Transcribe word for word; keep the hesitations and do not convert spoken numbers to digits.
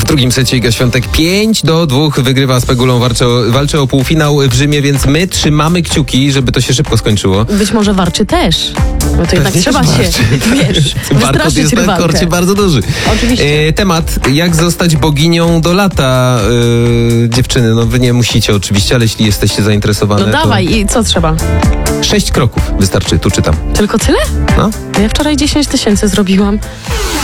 drugim secie Iga Świątek pięć do dwóch wygrywa z Pegulą, walczy o, walczy o półfinał w Rzymie, więc my trzymamy kciuki, żeby to się szybko skończyło. Być może warczy też. Bo to jednak Pewnie trzeba też się, warczy. wiesz, Warkot wystraszyć jest na rywalkę. korcie bardzo duży. Oczywiście. E, temat, jak zostać boginią do lata. E, dziewczyny, no wy nie musicie oczywiście, ale jeśli jesteście zainteresowane, No dawaj, i co trzeba? to sześć kroków wystarczy, tu czytam. Tylko tyle? No. Ja wczoraj dziesięć tysięcy zrobiłam.